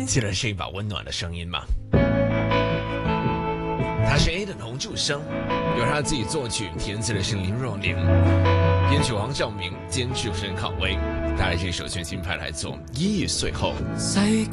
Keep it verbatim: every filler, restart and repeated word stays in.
记得是一把温暖的声音吗？他是 A 的洪祝生，由他自己作曲，填词的是林若宁，编曲黄兆明，监制申康威，带来这首全新派来做《一亿岁后》。 世